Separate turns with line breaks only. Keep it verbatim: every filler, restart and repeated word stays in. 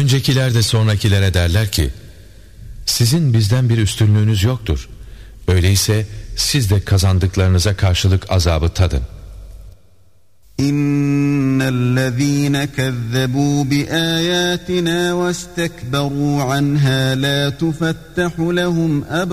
Öncekiler de sonrakilere derler ki, sizin bizden bir üstünlüğünüz yoktur. Öyleyse siz de kazandıklarınıza karşılık azabı tadın.
İnnellezîne kezzebû biâyâtinâ vestekberû anhâ lâ tufettahu lehum